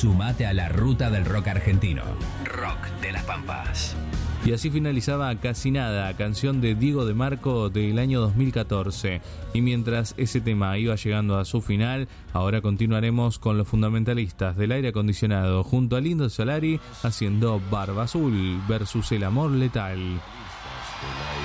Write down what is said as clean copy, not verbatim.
Sumate a la ruta del rock argentino. Rock de las Pampas. Y así finalizaba Casi Nada, canción de Diego de Marco del año 2014. Y mientras ese tema iba llegando a su final, ahora continuaremos con los fundamentalistas del aire acondicionado junto a Lindo Solari haciendo Barba Azul versus El Amor Letal.